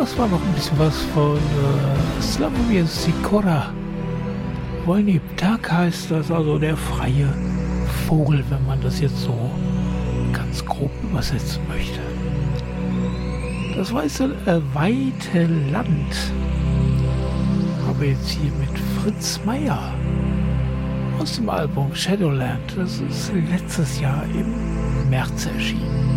das war noch ein bisschen was von Slavomir Sikora. Wolny Ptak heißt das, also der freie Vogel, wenn man das jetzt so ganz grob übersetzen möchte. Das weite Land habe jetzt hier mit Fritz Meier aus dem Album Shadowland. Das ist letztes Jahr im März erschienen.